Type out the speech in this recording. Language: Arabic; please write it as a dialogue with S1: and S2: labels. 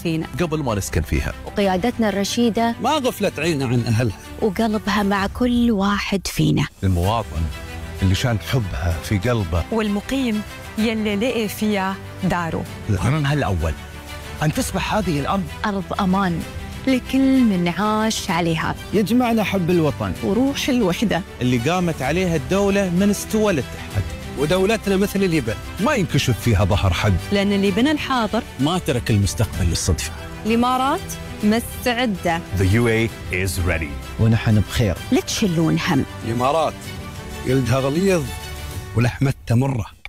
S1: فينا
S2: قبل ما نسكن فيها،
S3: وقيادتنا الرشيدة
S4: ما غفلت عينها عن أهلها،
S3: وقلبها مع كل واحد فينا.
S2: المواطن اللي شان حبها في قلبه،
S1: والمقيم يلي لقي فيها داره.
S5: القرن الأول أن تصبح هذه الأرض
S3: أرض أمان لكل من عاش عليها،
S5: يجمعنا حب الوطن
S3: وروح الوحدة
S6: اللي قامت عليها الدولة من استوى الاتحاد.
S4: ودولتنا مثل اليبن
S2: ما ينكشف فيها ظهر حق.
S1: لأن اللي بنى الحاضر
S4: ما ترك المستقبل للصدفة.
S1: الإمارات مستعدة.
S7: The UAE is ready.
S5: ونحن بخير.
S3: لا تشلون هم.
S4: الإمارات جلدها غليظ ولحمتها مرة.